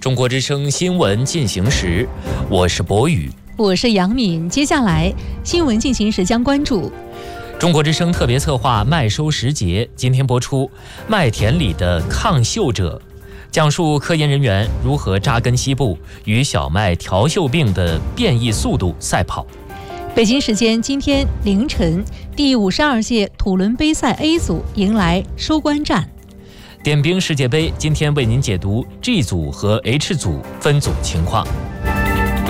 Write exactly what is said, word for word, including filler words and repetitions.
中国之声新闻进行时，我是博宇， 我是杨敏。接下来新闻进行时将关注中国之声特别策划麦收时节，今天播出麦田里的抗嗅者，讲述科研人员如何扎根西部，与小麦调嗅病的变异速度赛跑。 北京时间今天凌晨，第五十二届土伦杯赛 A 组迎来收官战。 点兵世界杯今天为您解读 G 组和 H 组分组情况。